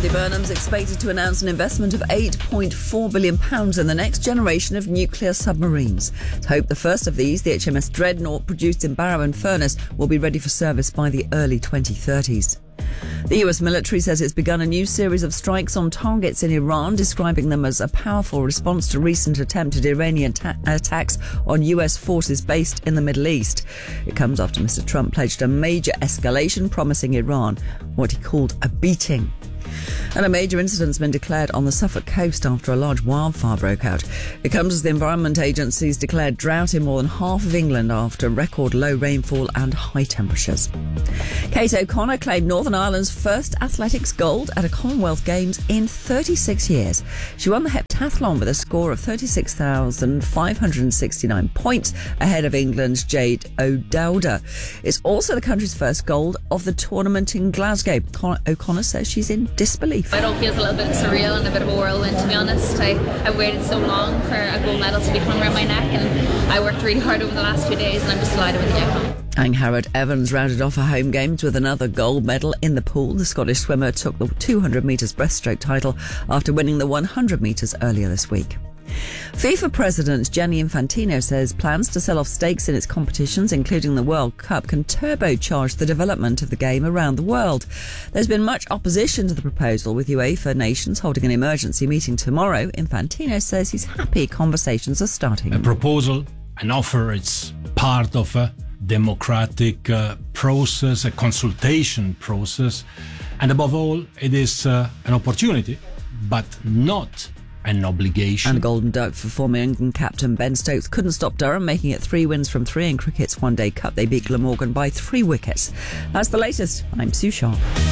Andy Burnham's expected to announce an investment of £8.4 billion in the next generation of nuclear submarines. It's hoped the first of these, the HMS Dreadnought, produced in Barrow-in-Furness, will be ready for service by the early 2030s. The US military says it's begun a new series of strikes on targets in Iran, describing them as a powerful response to recent attempted Iranian attacks on US forces based in the Middle East. It comes after Mr. Trump pledged a major escalation, promising Iran what he called a beating. And a major incident's been declared on the Suffolk coast after a large wildfire broke out. It comes as the Environment Agency's declared drought in more than half of England after record low rainfall and high temperatures. Kate O'Connor claimed Northern Ireland's first athletics gold at a Commonwealth Games in 36 years. She won the heptathlon with a score of 36,569 points ahead of England's Jade O'Dowda. It's also the country's first gold of the tournament in Glasgow. O'Connor says she's in disbelief. It all feels a little bit surreal and a bit of a whirlwind, to be honest. I waited so long for a gold medal to be hung around my neck, and I worked really hard over the last 2 days, and I'm just delighted with the outcome. Angharad Evans rounded off her home games with another gold medal in the pool. The Scottish swimmer took the 200 metres breaststroke title after winning the 100 metres earlier this week. FIFA President Gianni Infantino says plans to sell off stakes in its competitions, including the World Cup, can turbocharge the development of the game around the world. There's been much opposition to the proposal, with UEFA nations holding an emergency meeting tomorrow. Infantino says he's happy conversations are starting. A proposal, an offer, it's part of a democratic process, a consultation process, and above all, it is an opportunity, but not an obligation. And a golden duck for former England captain Ben Stokes couldn't stop Durham, making it 3 wins from 3 in cricket's One Day Cup. They beat Glamorgan by 3 wickets. That's the latest. I'm Sue Sharp.